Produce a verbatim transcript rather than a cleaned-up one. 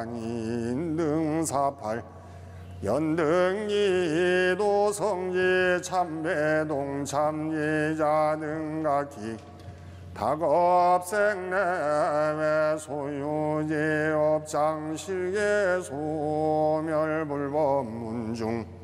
인등사팔 연등이 도성지 참배동 참리자등각기 다급생내외 소유지 업장실계 소멸불법 문중